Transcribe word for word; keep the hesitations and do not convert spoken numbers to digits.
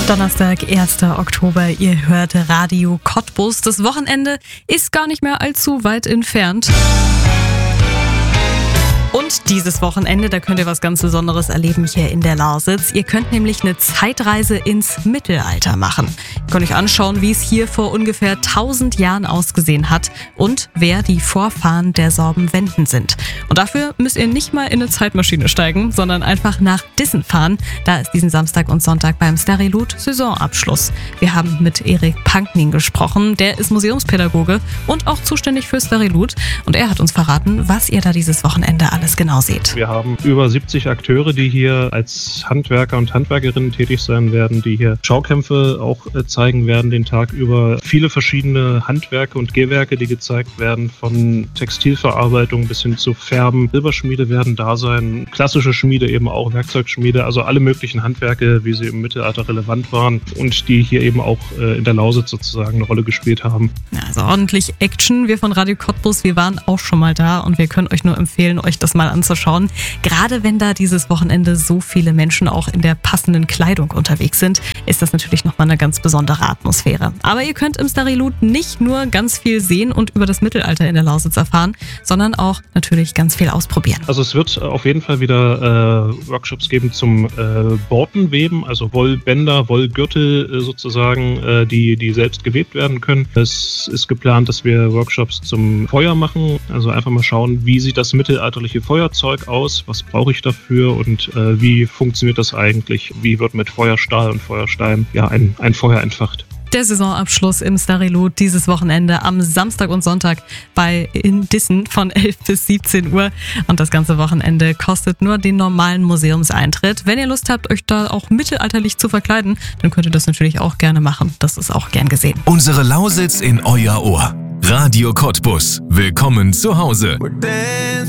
Donnerstag, erster Oktober, ihr hört Radio Cottbus. Das Wochenende ist gar nicht mehr allzu weit entfernt. Und dieses Wochenende, da könnt ihr was ganz Besonderes erleben hier in der Lausitz. Ihr könnt nämlich eine Zeitreise ins Mittelalter machen. Ihr könnt euch anschauen, wie es hier vor ungefähr tausend Jahren ausgesehen hat und wer die Vorfahren der Sorbenwenden sind. Und dafür müsst ihr nicht mal in eine Zeitmaschine steigen, sondern einfach nach Dissen fahren. Da ist diesen Samstag und Sonntag beim Starilut Saisonabschluss. Wir haben mit Erik Pankning gesprochen. Der ist Museumspädagoge und auch zuständig für Starilut. Und er hat uns verraten, was ihr da dieses Wochenende alles genau seht. Wir haben über siebzig Akteure, die hier als Handwerker und Handwerkerinnen tätig sein werden, die hier Schaukämpfe auch zeigen werden den Tag über. Viele verschiedene Handwerke und Gehwerke, die gezeigt werden, von Textilverarbeitung bis hin zu Färben. Silberschmiede werden da sein, klassische Schmiede eben auch, Werkzeugschmiede, also alle möglichen Handwerke, wie sie im Mittelalter relevant waren und die hier eben auch in der Lausitz sozusagen eine Rolle gespielt haben. Also ordentlich Action. Wir von Radio Cottbus, wir waren auch schon mal da und wir können euch nur empfehlen, euch das mal anzuschauen. Gerade wenn da dieses Wochenende so viele Menschen auch in der passenden Kleidung unterwegs sind, ist das natürlich nochmal eine ganz besondere Atmosphäre. Aber ihr könnt im Starilut nicht nur ganz viel sehen und über das Mittelalter in der Lausitz erfahren, sondern auch natürlich ganz viel ausprobieren. Also es wird auf jeden Fall wieder äh, Workshops geben zum äh, Bortenweben, also Wollbänder, Wollgürtel äh, sozusagen, äh, die, die selbst gewebt werden können. Es ist geplant, dass wir Workshops zum Feuer machen, also einfach mal schauen, wie sieht das mittelalterliche Feuerzeug aus, was brauche ich dafür und äh, wie funktioniert das eigentlich, wie wird mit Feuerstahl und Feuerstein ja ein, ein Feuer entfacht. Der Saisonabschluss im Starilut dieses Wochenende am Samstag und Sonntag bei in Dissen von elf bis siebzehn Uhr. Und das ganze Wochenende kostet nur den normalen Museumseintritt. Wenn ihr Lust habt, euch da auch mittelalterlich zu verkleiden, dann könnt ihr das natürlich auch gerne machen. Das ist auch gern gesehen. Unsere Lausitz in euer Ohr. Radio Cottbus. Willkommen zu Hause.